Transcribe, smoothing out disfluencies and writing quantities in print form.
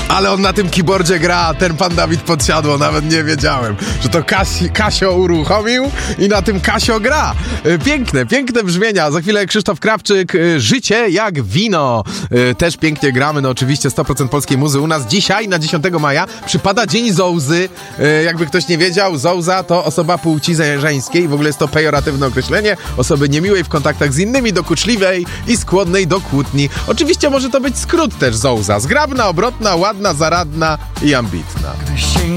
Ale on na tym keyboardzie gra, ten pan Dawid Podsiadło, nawet nie wiedziałem, że to Kasio uruchomił i na tym Kasio gra. Piękne brzmienia. Za chwilę Krzysztof Krawczyk, Życie jak wino. Też pięknie gramy, no oczywiście 100% polskiej muzy. U nas dzisiaj, na 10 maja, przypada Dzień Zołzy. Jakby ktoś nie wiedział, Zołza to osoba płci żeńskiej, w ogóle jest to pejoratywne określenie, osoby niemiłej w kontaktach z innymi, dokuczliwej i skłonnej do kłótni. Oczywiście może to być skrót też Zołza. Zgrabna, obrotna, ładna, zaradna i ambitna.